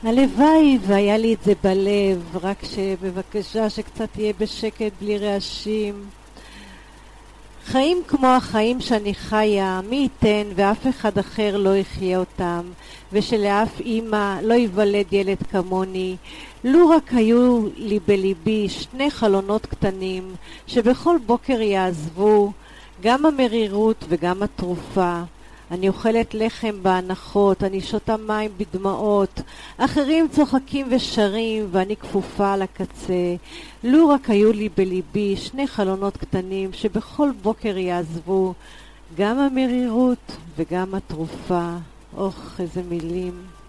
הלוואי והיה לי את זה בלב, רק שבבקשה שקצת תהיה בשקט בלי רעשים. חיים כמו החיים שאני חיה, מי ייתן ואף אחד אחר לא יחיה אותם, ושלאף אמא לא ייוולד ילד כמוני. לו רק היו לי בליבי שני חלונות קטנים, שבכל בוקר יעזבו, גם המרירות וגם התרופה. אני אוכלת לחם בהנחות, אני שותה מים בדמעות, אחרים צוחקים ושרים ואני כפופה על הקצה. לו רק היו לי בליבי שני חלונות קטנים שבכל בוקר יעזבו, גם המרירות וגם התרופה. אוח, איזה מילים.